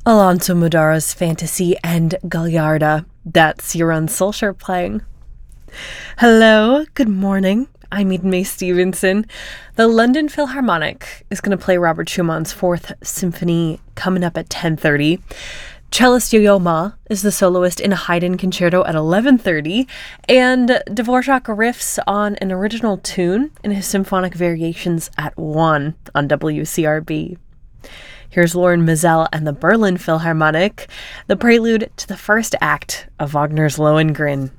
Alonso Modara's Fantasy and Galliarda. That's Jeroen Solskjaer playing. Hello, good morning. I'm Eden May Stevenson. The London Philharmonic is going to play Robert Schumann's Fourth Symphony coming up at 10:30. Cellist Yo-Yo Ma is the soloist in a Haydn concerto at 11:30, and Dvorak riffs on an original tune in his symphonic variations at 1 on WCRB. Here's Loren Maazel and the Berlin Philharmonic, the prelude to the first act of Wagner's Lohengrin.